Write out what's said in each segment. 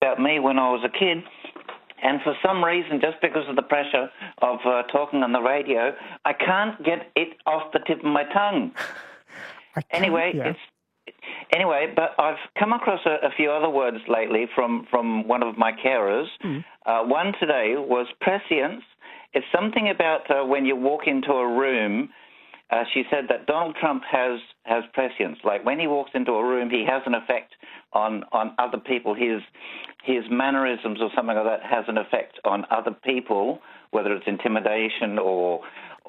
about me when I was a kid. And for some reason, just because of the pressure of talking on the radio, I can't get it off the tip of my tongue. Anyway, but I've come across a few other words lately from one of my carers. One today was prescience. It's something about when you walk into a room. She said that Donald Trump has prescience. Like when he walks into a room, he has an effect on other people. His mannerisms or something like that has an effect on other people, whether it's intimidation or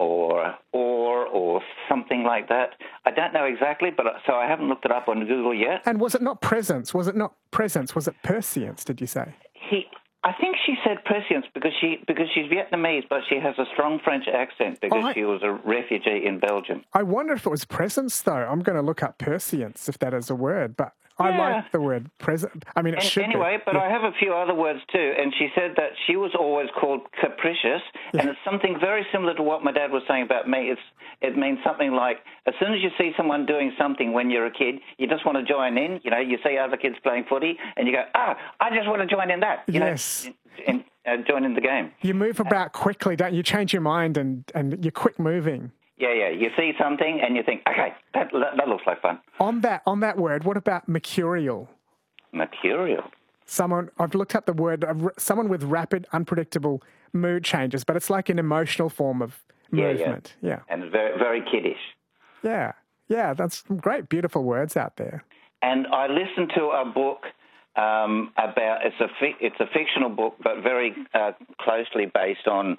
something like that. I don't know exactly, but so I haven't looked it up on Google yet. And was it not presence? Was it prescience, did you say? I think she said prescience because she's Vietnamese, but she has a strong French accent because she was a refugee in Belgium. I wonder if it was presence, though. I'm going to look up prescience, if that is a word, but I like the word present. I mean, it should be. Anyway, but I have a few other words too, and she said that she was always called capricious, and it's something very similar to what my dad was saying about me. It means something like, as soon as you see someone doing something when you're a kid, you just want to join in. You know, you see other kids playing footy, and you go, I just want to join in that. You know, and join in the game. You move about quickly, don't you? Change your mind, and you're quick moving. Yeah. You see something and you think, okay, that looks like fun. On that word, what about mercurial? Mercurial. I've looked up the word, someone with rapid, unpredictable mood changes, but it's like an emotional form of movement. Yeah. And very, very kiddish. Yeah. That's great, beautiful words out there. And I listened to a book about it's a fictional book, but very closely based on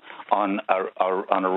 a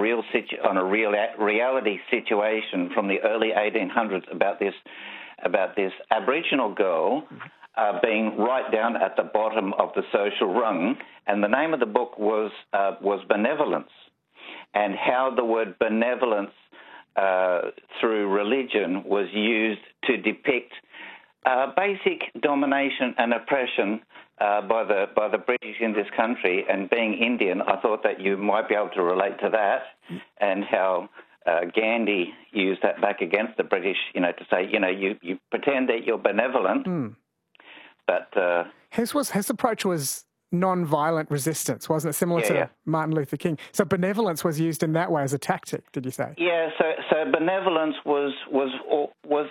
reality situation from the early 1800s about this Aboriginal girl being right down at the bottom of the social rung, and the name of the book was Benevolence, and how the word benevolence through religion was used to depict basic domination and oppression by the British in this country. And being Indian, I thought that you might be able to relate to that, and how Gandhi used that back against the British, to say, you pretend that you're benevolent, but... His approach was non-violent resistance, wasn't it? Similar to Martin Luther King. So benevolence was used in that way as a tactic, did you say? Yeah, so benevolence was